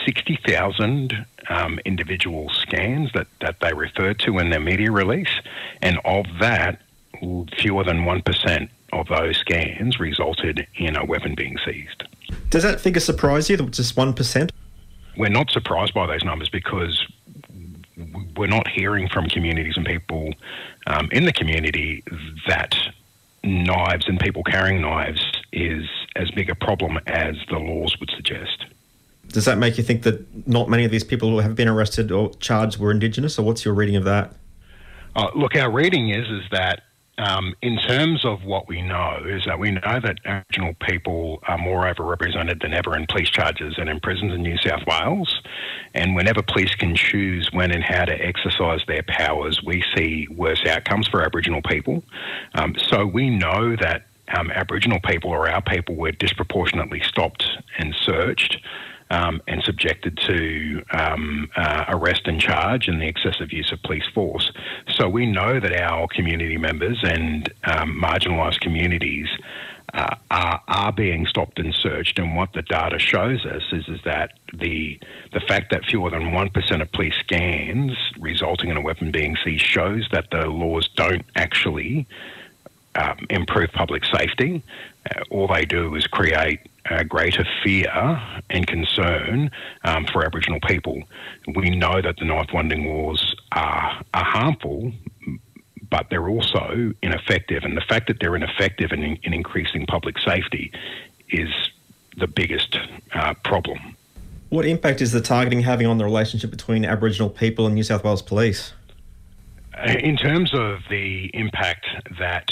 60,000 individual scans that they referred to in their media release, and of that, fewer than 1% of those scans resulted in a weapon being seized. Does that figure surprise you, just 1%? We're not surprised by those numbers because we're not hearing from communities and people in the community that knives and people carrying knives is as big a problem as the laws would suggest. Does that make you think that not many of these people who have been arrested or charged were Indigenous, or what's your reading of that? Look, our reading is that in terms of what we know, is that we know that Aboriginal people are more overrepresented than ever in police charges and in prisons in New South Wales. And whenever police can choose when and how to exercise their powers, we see worse outcomes for Aboriginal people. So we know that Aboriginal people or our people were disproportionately stopped and searched and subjected to arrest and charge and the excessive use of police force. So we know that our community members and marginalised communities are being stopped and searched, and what the data shows us is that the fact that fewer than 1% of police scans resulting in a weapon being seized shows that the laws don't actually improve public safety. All they do is create greater fear and concern for Aboriginal people. We know that the knife wanding laws are harmful, but they're also ineffective. And the fact that they're ineffective in increasing public safety is the biggest problem. What impact is the targeting having on the relationship between Aboriginal people and New South Wales Police? In terms of the impact that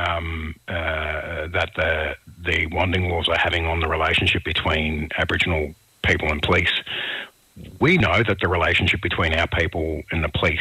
the wanding laws are having on the relationship between Aboriginal people and police, we know that the relationship between our people and the police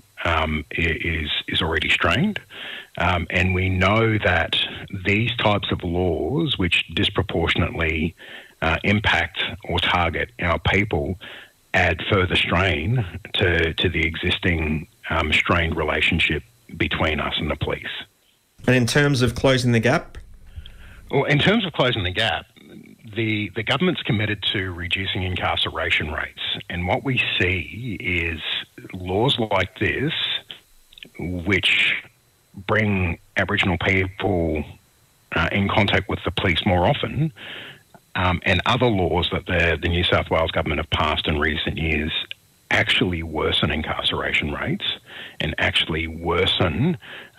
is already strained, and we know that these types of laws, which disproportionately impact or target our people, add further strain to the existing strained relationship between us and the police. And in terms of closing the gap? Well, in terms of closing the gap, the government's committed to reducing incarceration rates. And what we see is laws like this, which bring Aboriginal people in contact with the police more often, and other laws that the New South Wales government have passed in recent years actually worsen incarceration rates and actually worsen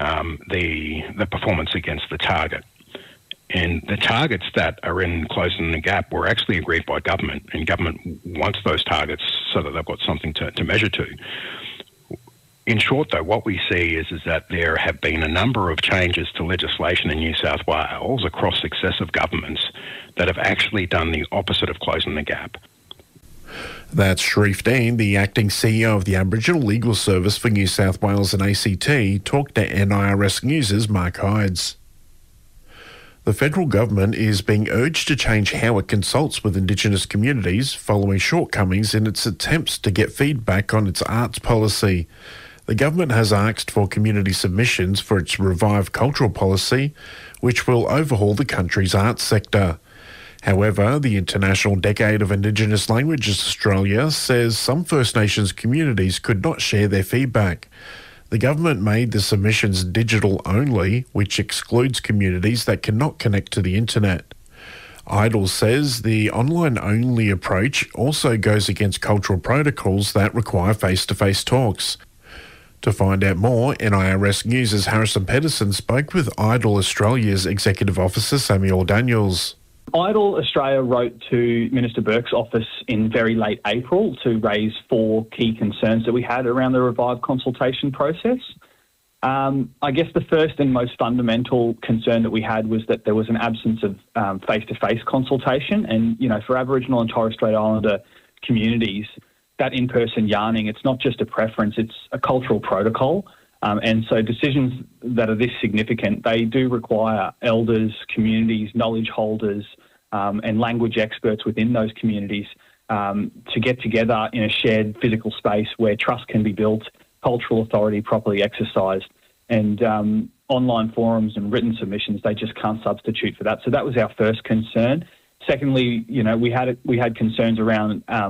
the performance against the target. And the targets that are in closing the gap were actually agreed by government, and government wants those targets so that they've got something to measure to. In short, though, what we see is that there have been a number of changes to legislation in New South Wales across successive governments that have actually done the opposite of closing the gap. That's Sharif Dean, the acting CEO of the Aboriginal Legal Service for New South Wales and ACT, talked to NIRS News' Mark Hydes. The federal government is being urged to change how it consults with Indigenous communities following shortcomings in its attempts to get feedback on its arts policy. The government has asked for community submissions for its revived cultural policy, which will overhaul the country's arts sector. However, the International Decade of Indigenous Languages Australia says some First Nations communities could not share their feedback. The government made the submissions digital only, which excludes communities that cannot connect to the internet. IDLE says the online-only approach also goes against cultural protocols that require face-to-face talks. To find out more, NIRS News' Harrison Pedersen spoke with IDLE Australia's Executive Officer Samuel Daniels. IDLE Australia wrote to Minister Burke's office in very late April to raise 4 key concerns that we had around the revived consultation process. I guess the first and most fundamental concern that we had was that there was an absence of face-to-face consultation. And, you know, for Aboriginal and Torres Strait Islander communities, that in-person yarning, it's not just a preference, it's a cultural protocol. And so decisions that are this significant, they do require elders, communities, knowledge holders, and language experts within those communities to get together in a shared physical space where trust can be built, cultural authority properly exercised, and online forums and written submissions, they just can't substitute for that. So that was our first concern. Secondly, you know, we had concerns around